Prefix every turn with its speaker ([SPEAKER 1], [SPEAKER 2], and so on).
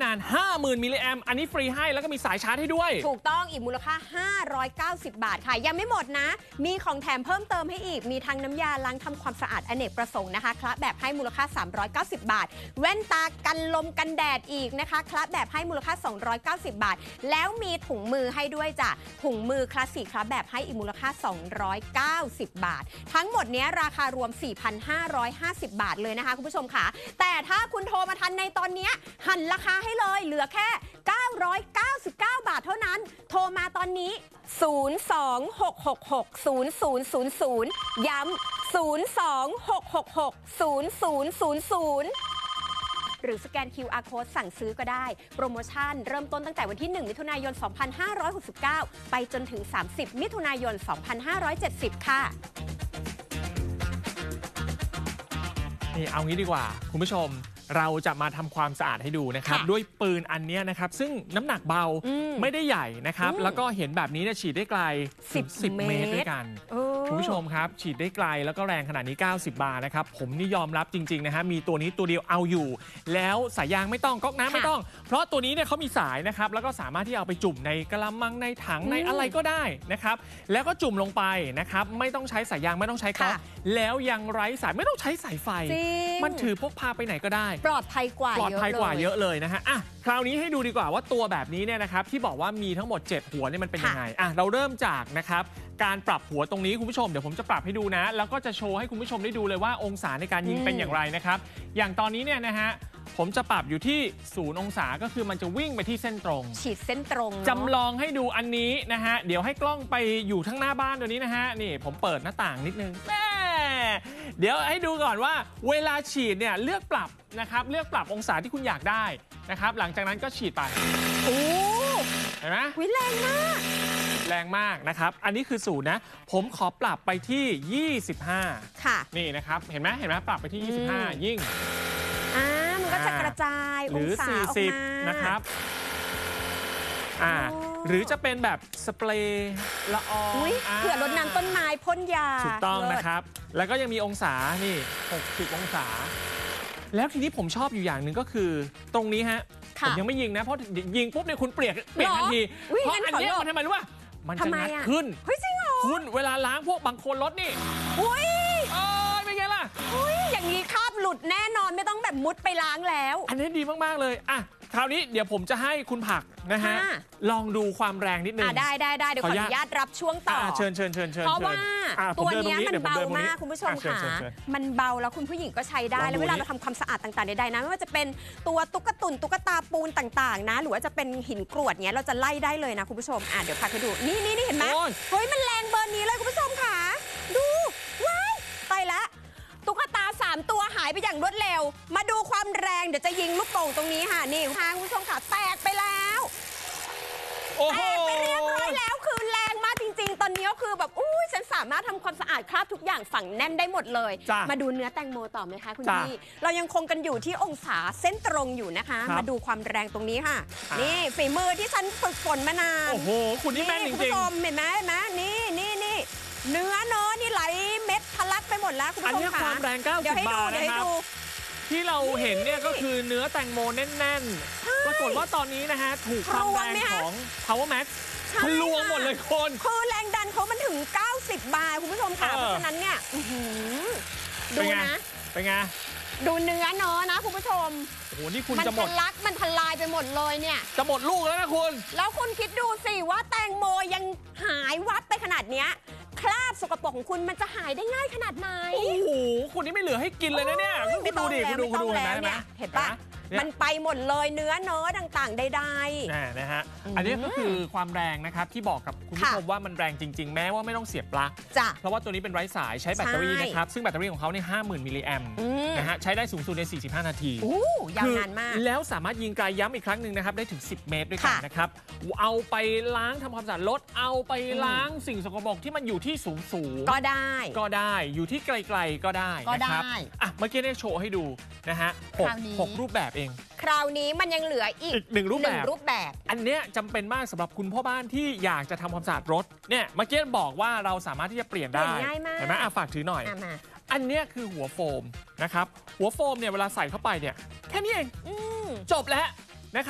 [SPEAKER 1] นาน 50,000 มิลลิแอมป์อันนี้ฟรีให้แล้วก็มีสายชาร์จให้ด้วย
[SPEAKER 2] ถูกต้องอีกมูลค่า590 บาทค่ะยังไม่หมดนะมีของแถมเพิ่มเติมให้อีกมีทั้งน้ำยาล้างทำความสะอาดอเนกประสงค์นะคะคละแบบให้มูลค่า390 บาทแว่นตากันลมกันแดดอีกนะคะคละแบบให้มูลค่า290 บาทแล้วมีถุงมือให้ด้วยจ้ะถุงมือคลาสสิกคละแบบให้อีกมูลค่า290 บาททั้งหมดนี้ราคารวม 4,550 บาทเลยนะคะคุณผู้ชมค่ะแต่ถ้าคุณโทรมาทันในตอนนี้หันราคาให้เลยเหลือแค่999 บาทเท่านั้นโทรมาตอนนี้026660000ย้ำ026660000หรือสแกน QR Code สั่งซื้อก็ได้โปรโมชั่นเริ่มต้นตั้งแต่วันที่1มิถุนายน2569ไปจนถึง30มิถุนายน2570ค่ะ
[SPEAKER 1] นี่เอางี้ดีกว่าคุณผู้ชมเราจะมาทำความสะอาดให้ดูนะครับด้วยปืนอันนี้นะครับซึ่งน้ำหนักเบาไม่ได้ใหญ่นะครับแล้วก็เห็นแบบนี้ฉีดได้ไกล10 เมตรด้วยกันคุณผู้ชมครับฉีดได้ไกลแล้วก็แรงขนาดนี้90 บาทนะครับผมนี่ยอมรับจริงๆนะฮะมีตัวนี้ตัวเดียวเอาอยู่แล้วสายยางไม่ต้องก๊อกน้ำไม่ต้องเพราะตัวนี้เนี่ยเขามีสายนะครับแล้วก็สามารถที่เอาไปจุ่มในกะละมังในถังในอะไรก็ได้นะครับแล้วก็จุ่มลงไปนะครับไม่ต้องใช้สายยางไม่ต้องใช้ก๊อกแล้วยังไร้สายไม่ต้องใช้สายไฟมันถือพกพาไปไหนก็ได้
[SPEAKER 2] ปลอดภัยกว่า
[SPEAKER 1] เยอะเลยนะฮะอ่ะคราวนี้ให้ดูดีกว่าว่าตัวแบบนี้เนี่ยนะครับที่บอกว่ามีทั้งหมด7หัวเนี่ยมันเป็นยังไงอ่ะเราเริ่มจากนะครับการปรับหัวตรงนี้คุณผู้ชมเดี๋ยวผมจะปรับให้ดูนะแล้วก็จะโชว์ให้คุณผู้ชมได้ดูเลยว่าองศาในการยิงเป็นอย่างไรนะครับอย่างตอนนี้เนี่ยนะฮะผมจะปรับอยู่ที่0 องศาก็คือมันจะวิ่งไปที่เส้นตรง
[SPEAKER 2] ฉีดเส้นตรง
[SPEAKER 1] จำลองให้ดูอันนี้นะฮะเดี๋ยวให้กล้องไปอยู่ข้างหน้าบ้านตัวนี้นะฮะนี่ผมเปิดหน้าต่างนิดนึงเดี๋ยวให้ดูก่อนว่าเวลาฉีดเนี่ยเลือกปรับนะครับเลือกปรับองศาที่คุณอยากได้นะครับหลังจากนั้นก็ฉีดไป
[SPEAKER 2] โอ้
[SPEAKER 1] เห็นไหม
[SPEAKER 2] แรงมาก
[SPEAKER 1] นะครับอันนี้คือ0นะผมขอปรับไปที่25
[SPEAKER 2] ค่ะ
[SPEAKER 1] นี่นะครับเห็นไหมปรับไปที่25ยิ่ง
[SPEAKER 2] มันก็จะกระจายองศาออกมา
[SPEAKER 1] นะครับหรือจะเป็นแบบสเปรย์ละออง
[SPEAKER 2] เผื่อรดน้ำต้นไม้พ่นยา
[SPEAKER 1] ถูกต้องนะครับแล้วก็ยังมีองศานี่60 องศาแล้วทีนี้ผมชอบอยู่อย่างหนึ่งก็คือตรงนี้ฮะผมยังไม่ยิงนะเพราะยิงปุ๊บเนี่ยคุณเปลี่ยนทันทีเพราะอันนี้มันทำไมรู้ป่ะมันจะงัดขึ้น
[SPEAKER 2] จริงเหรอ
[SPEAKER 1] คุณเวลาล้างพวกบางคนรถนี่เป็นไงล่ะ
[SPEAKER 2] อย่างนี้คราบหลุดแน่นอนไม่ต้องแบบมุดไปล้างแล้ว
[SPEAKER 1] อันนี้ดีมากๆเลยอ่ะคราวนี้เดี๋ยวผมจะให้คุณผักนะฮะลองดูความแรงนิดนึง
[SPEAKER 2] ได้เดี๋ยวขออนุญาตรับช่วงต่อ
[SPEAKER 1] เชิญ
[SPEAKER 2] เพราะว่าตัวนี้มันเบามากคุณผู้ชมค่ะมันเบาแล้วคุณผู้หญิงก็ใช้ได้แล้วเวลาเราทำความสะอาดต่างๆใดๆนะไม่ว่าจะเป็นตัวตุ๊กตาปูนต่างๆนะหรือว่าจะเป็นหินกรวดเนี้ยเราจะไล่ได้เลยนะคุณผู้ชมเดี๋ยวพาไปดูนี่เห็นไหมเฮ้ยมันแรงเบอร์นี้เลยคุณผู้ชมค่ะดูว้ายไปละตุ๊กตา3ตัวหายไปอย่างรวดเร็วมาดูความแรงเดี๋ยวจะยิงลูกโป่งตรงนี้ค่ะนี่ทางคุณผู้ชมค่ะแตกไปแล้วแตกไปเรียบร้อยแล้วคือแรงมากจริงๆตอนนี้ก็คือแบบฉันสามารถทำความสะอาดคราบทุกอย่างฝังแน่นได้หมดเลยมาดูเนื้อแตงโมต่อไหมคะคุณพี่เรายังคงกันอยู่ที่องศาเส้นตรงอยู่นะคะมาดูความแรงตรงนี้ค่ะนี่ฝีมือที่ฉันฝึกฝนมานาน
[SPEAKER 1] โอ้โหคุณนี่แม่นจริงๆคุณ
[SPEAKER 2] ผู้ชมเห็นไหมนี่เนื้อนี่ไหลเม็ดทะลักไปหมดแล้วคุณผู้ชมค่ะ
[SPEAKER 1] ความแรง90 บาทนะครับที่เราเห็นเนี่ยก็คือเนื้อแตงโมแน่นๆปรากฏว่าตอนนี้นะฮะถูกความแรงของ Power Max ทะลวงหมดเลยคน
[SPEAKER 2] คือแรงดันเขามันถึง90 บาทคุณผู้ชมค่ะเพราะฉะนั้นเนี่ยดูนะ
[SPEAKER 1] เป็นไง
[SPEAKER 2] ดูเนื้อนะคุณผู้ชม
[SPEAKER 1] โอ้โหนี่คุณจะหมด
[SPEAKER 2] มันทลายไปหมดเลยเนี่ย
[SPEAKER 1] จะหมดลูกแล้วนะคุณ
[SPEAKER 2] แล้วคุณคิดดูสิว่าแตงโมยังหายวับไปขนาดเนี้ยคราบสกปรกของคุณมันจะหายได้ง่ายขนาดไหน
[SPEAKER 1] โอ้โหคุณนี่ไม่เหลือให้กินเลยนะเนี่ย
[SPEAKER 2] คุณดูเนี่ยเห็นปะมันไปหมดเลยเนื้อต่างๆใด
[SPEAKER 1] ๆนะฮะอันนี้ก็คือความแรงนะครับที่บอกกับคุณผู้ชมว่ามันแรงจริงๆแม้ว่าไม่ต้องเสียบปลั๊กเพราะว่าตัวนี้เป็นไร้สายใช้แบตเตอรี่นะครับซึ่งแบตเตอรี่ของเขาเนี่ย50,000 มิลลิแอมป์นะฮะใช้ได้สูงสุดใน45 นาที
[SPEAKER 2] ยาวนานมาก
[SPEAKER 1] แล้วสามารถยิงไกลย้ำอีกครั้งหนึ่งนะครับได้ถึง10 เมตรด้วยกันนะครับเอาไปล้างทำความสะอาดรถเอาไปล้างสิ่งสกปรกที่มันอยู่ที่สูง
[SPEAKER 2] ก็ได้
[SPEAKER 1] อยู่ที่ไกลๆก็ได้นะครับเมื่อกี้ได้โชว์ให้ดูนะฮะ6 รูปแบบเอง
[SPEAKER 2] คราวนี้มันยังเหลืออีก
[SPEAKER 1] 1 รูปแบบอันเนี้ยจำเป็นมากสำหรับคุณพ่อบ้านที่อยากจะทำความสะอาดรถเนี่ยเมื่อกี้บอกว่าเราสามารถที่จะเปลี่ยนได้เห็นไหมฝากถือหน่อยอันเนี้ยคือหัวโฟมนะครับหัวโฟมเนี่ยเวลาใส่เข้าไปเนี่ยแค่นี้เองจบแล้ว